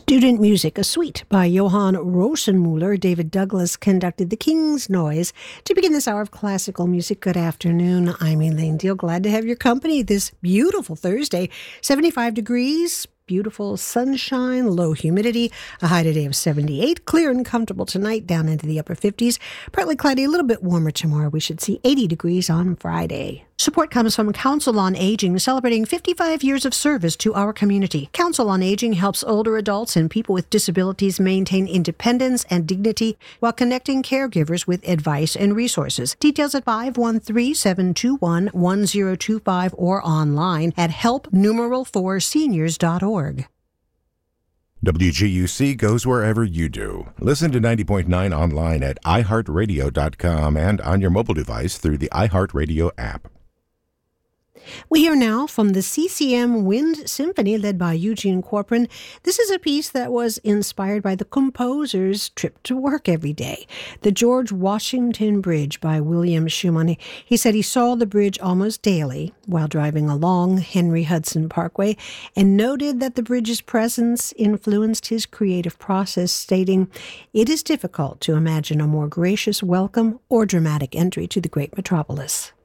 Student Music, a suite by Johann Rosenmuller. David Douglas conducted The King's Noise. To begin this hour of classical music, good afternoon. I'm Elaine Deal. Glad to have your company this beautiful Thursday. 75 degrees. Beautiful sunshine, low humidity, a high today of 78, clear and comfortable tonight, down into the upper 50s, partly cloudy, a little bit warmer tomorrow. We should see 80 degrees on Friday. Support comes from Council on Aging, celebrating 55 years of service to our community. Council on Aging helps older adults and people with disabilities maintain independence and dignity while connecting caregivers with advice and resources. Details at 513-721-1025 or online at help4seniors.org. WGUC goes wherever you do. Listen to 90.9 online at iHeartRadio.com and on your mobile device through the iHeartRadio app. We hear now from the CCM Wind Symphony, led by Eugene Corporon. This is a piece that was inspired by the composer's trip to work every day. The George Washington Bridge by William Schumann. He said he saw the bridge almost daily while driving along Henry Hudson Parkway and noted that the bridge's presence influenced his creative process, stating, "It is difficult to imagine a more gracious welcome or dramatic entry to the great metropolis."